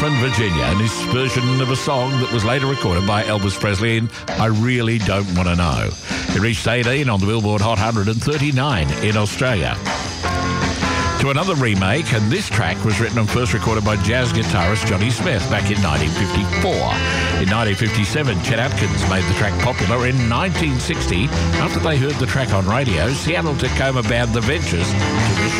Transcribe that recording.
Richmond, Virginia, and his version of a song that was later recorded by Elvis Presley in I Really Don't Want to Know. It reached 18 on the Billboard Hot 100 and 39 in Australia. To another remake, and this track was written and first recorded by jazz guitarist Johnny Smith back in 1954. In 1957, Chet Atkins made the track popular. In 1960, after they heard the track on radio, Seattle Tacoma band The Ventures took a